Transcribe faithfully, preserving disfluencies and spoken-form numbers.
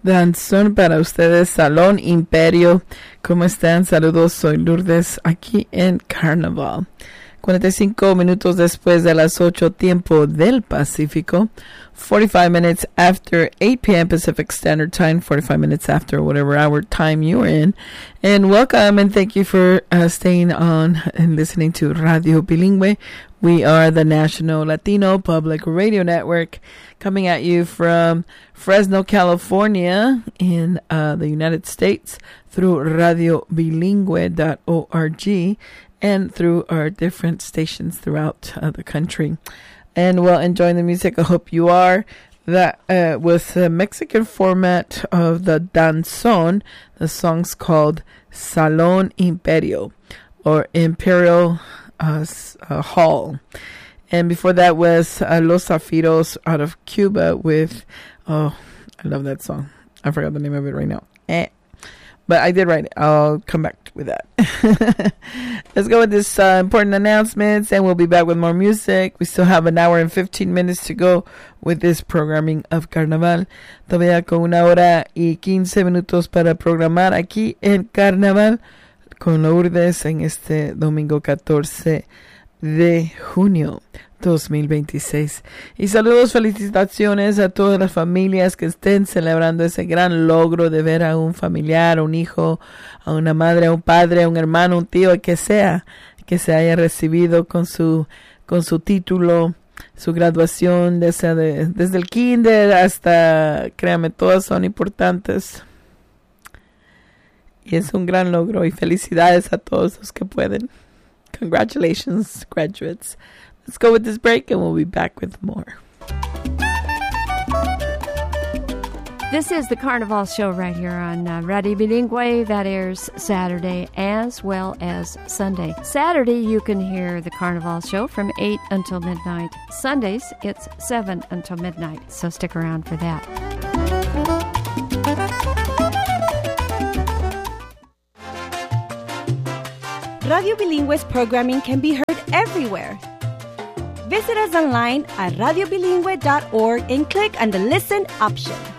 Danzón para ustedes, Salón Imperio. ¿Cómo están? Saludos, soy Lourdes, aquí en Carnaval. cuarenta y cinco minutos después de las ocho, tiempo del Pacífico. forty-five minutes after eight p.m. Pacific Standard Time. forty-five minutes after whatever hour time you're in. And welcome and thank you for uh, staying on and listening to Radio Bilingüe. We are the National Latino Public Radio Network, coming at you from Fresno, California in uh, the United States through radio bilingüe dot org and through our different stations throughout uh, the country. And while enjoying the music, I hope you are. That uh, with the Mexican format of the danzón, the song's called Salón Imperio, or Imperial uh, uh, Hall. And before that was uh, Los Zafiros out of Cuba with, oh, I love that song. I forgot the name of it right now. Eh. But I did write it. I'll come back with that. Let's go with this uh, important announcements, and we'll be back with more music. We still have an hour and fifteen minutes to go with this programming of Carnaval. Todavía con una hora y quince minutos para programar aquí en Carnaval con Lourdes en este domingo catorce de junio dos mil veintiséis. Y saludos, felicitaciones a todas las familias que estén celebrando ese gran logro de ver a un familiar, a un hijo, a una madre, a un padre, a un hermano, un tío, que sea, que se haya recibido con su, con su título, su graduación, desde, de, desde el kinder hasta, créame, todas son importantes. Y es un gran logro y felicidades a todos los que pueden. Congratulations, graduates. Let's go with this break and we'll be back with more. This is the Carnival Show right here on uh, Radio Bilingüe that airs Saturday as well as Sunday. Saturday, you can hear the Carnival Show from eight until midnight. Sundays, it's seven until midnight, so stick around for that. Radio Bilingüe's programming can be heard everywhere. Visit us online at radio bilingüe dot org and click on the Listen option.